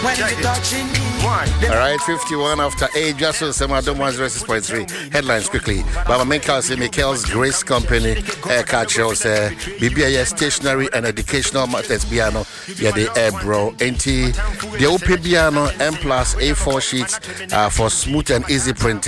All right, 51 after 8. Just so Semadom 106.3. Headlines quickly. Baba Menka say Michael's Grace Company card shows BBIS stationery and educational matters piano. Yeah, the bro. NT the OP piano M plus A4 sheets for smooth and easy printing.